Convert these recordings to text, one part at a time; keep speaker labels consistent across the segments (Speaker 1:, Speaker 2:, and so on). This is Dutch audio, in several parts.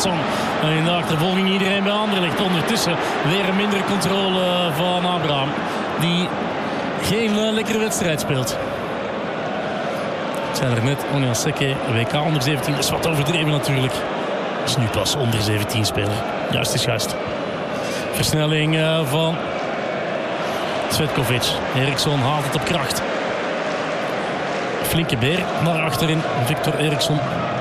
Speaker 1: Eriksson. En in de achtervolging iedereen bij Anderlecht. Ondertussen weer een mindere controle van Abraham. Die geen lekkere wedstrijd speelt. Het zijn er net Oniaseke, WK onder 17. Dat is wat overdreven natuurlijk. Is nu pas onder 17 speler. Juist is juist. Versnelling van Cvetkovic. Eriksson haalt het op kracht. Flinke beer naar achterin. Victor Eriksson.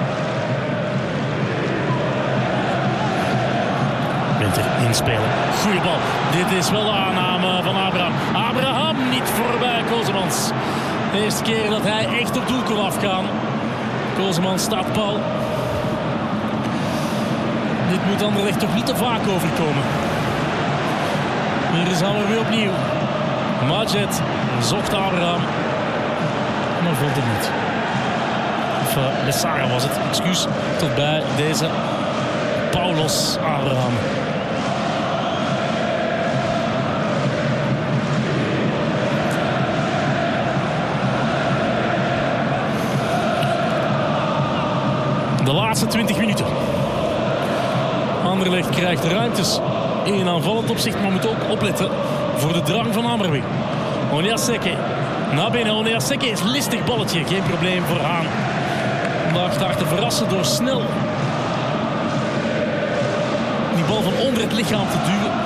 Speaker 1: Winter inspelen. Goeie bal. Dit is wel de aanname van Abraham. Abraham niet voorbij Kosemans. De eerste keer dat hij echt op doel kon afgaan. Kosemans staat pal. Dit moet Anderlecht toch niet te vaak overkomen. Hier is Hammer weer opnieuw. Madjet zocht Abraham. Maar vond het niet. Of Messara was het. Excuus tot bij deze Paulos Abraham. De laatste 20 minuten. Anderlecht krijgt ruimtes in aanvallend opzicht, maar moet ook opletten voor de drang van Hammarby. Oniaseke naar binnen. Oniaseke is listig balletje, geen probleem voor Haan. Vandaag daar te verrassen door snel die bal van onder het lichaam te duwen.